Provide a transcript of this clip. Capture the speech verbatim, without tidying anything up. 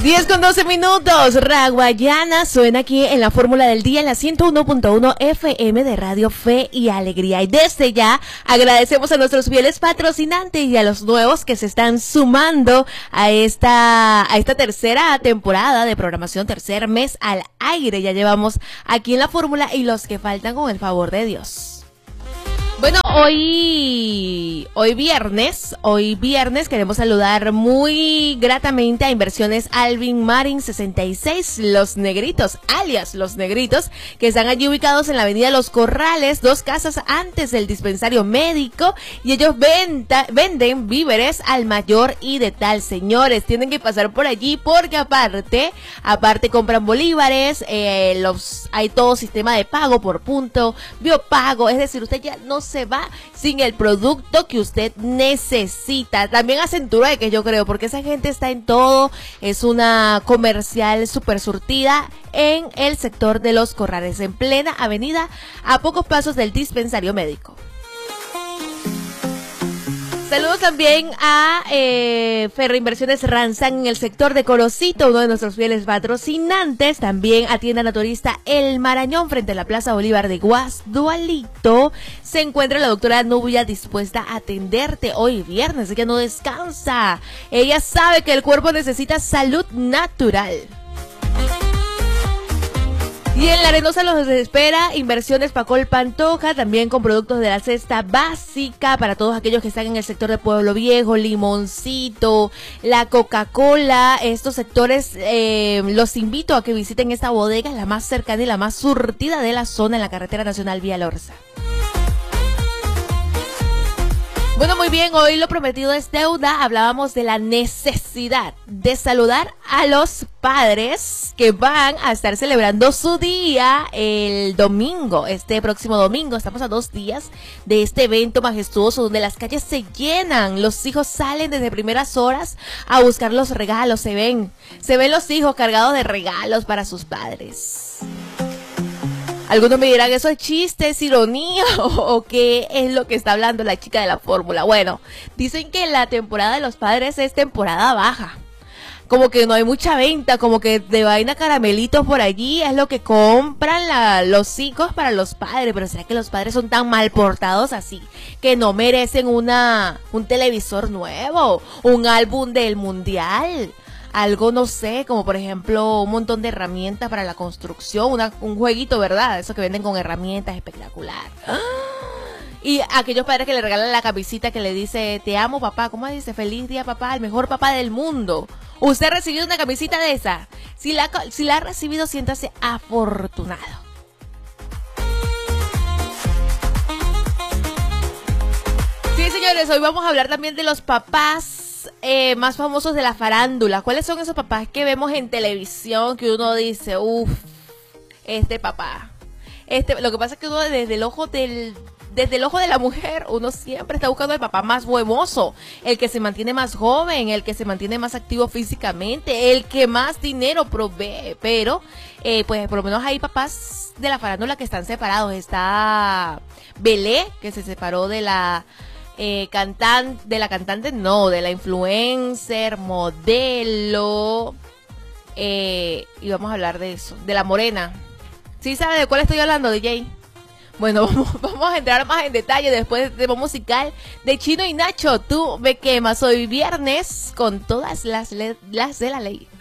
diez con doce minutos, Raguayana suena aquí en la Fórmula del Día en la ciento uno punto uno F M de Radio Fe y Alegría. Y desde ya agradecemos a nuestros fieles patrocinantes y a los nuevos que se están sumando a esta, a esta tercera temporada de programación, tercer mes al aire. Ya llevamos aquí en la Fórmula y los que faltan con el favor de Dios. Bueno, hoy, hoy viernes, hoy viernes queremos saludar muy gratamente a Inversiones Alvin Marin sesenta y seis, Los Negritos, alias Los Negritos, que están allí ubicados en la avenida Los Corrales, dos casas antes del dispensario médico, y ellos venta, venden víveres al mayor y de tal. Señores, tienen que pasar por allí porque aparte, aparte compran bolívares, eh, los, hay todo sistema de pago por punto, biopago, es decir, usted ya no se va sin el producto que usted necesita. También hacen trueques, yo creo, porque esa gente está en todo. Es una comercial súper surtida en el sector de Los Corrales, en plena avenida, a pocos pasos del dispensario médico. Saludos también a eh, Ferroinversiones Ranzán en el sector de Corocito, uno de nuestros fieles patrocinantes. También a Tienda Naturista El Marañón, frente a la Plaza Bolívar de Guasdualito. Se encuentra la doctora Nubia dispuesta a atenderte hoy viernes. Ella no descansa. Ella sabe que el cuerpo necesita salud natural. Y en La Arenosa los espera Inversiones Pacol Pantoja, también con productos de la cesta básica para todos aquellos que están en el sector de Pueblo Viejo, Limoncito, la Coca-Cola. Estos sectores eh, los invito a que visiten esta bodega, la más cercana y la más surtida de la zona en la carretera nacional Vía Lorza. Bueno, muy bien, hoy lo prometido es deuda. Hablábamos de la necesidad de saludar a los padres que van a estar celebrando su día el domingo, este próximo domingo. Estamos a dos días de este evento majestuoso donde las calles se llenan, los hijos salen desde primeras horas a buscar los regalos, se ven, se ven los hijos cargados de regalos para sus padres. Algunos me dirán, ¿eso es chiste, es ironía o, o qué es lo que está hablando la chica de la fórmula? Bueno, dicen que la temporada de los padres es temporada baja. Como que no hay mucha venta, como que de vaina caramelitos por allí es lo que compran la, los hijos para los padres. Pero ¿será que los padres son tan mal portados así que no merecen una un televisor nuevo, un álbum del mundial? Algo, no sé, como por ejemplo un montón de herramientas para la construcción, una, un jueguito, ¿verdad? Eso que venden con herramientas, espectacular. ¡Ah! Y aquellos padres que le regalan la camisita que le dice, te amo papá, ¿cómo dice? Feliz día papá, el mejor papá del mundo. ¿Usted ha recibido una camisita de esa? Si la, si la ha recibido, siéntase afortunado. Sí, señores, hoy vamos a hablar también de los papás Eh, más famosos de la farándula. ¿Cuáles son esos papás que vemos en televisión que uno dice, uff, este papá? Este, lo que pasa es que uno desde el ojo del desde el ojo de la mujer, uno siempre está buscando el papá más huevoso, el que se mantiene más joven, el que se mantiene más activo físicamente, el que más dinero provee. Pero, eh, pues por lo menos hay papás de la farándula que están separados. Está Belé, que se separó de la Eh, cantante, de la cantante no, de la influencer, modelo, eh, y vamos a hablar de eso, de la morena. ¿Sí sabe de cuál estoy hablando, D J? Bueno, vamos, vamos a entrar más en detalle después del tema musical de Chino y Nacho. Tú me quemas, hoy viernes con todas las, le- las de la ley.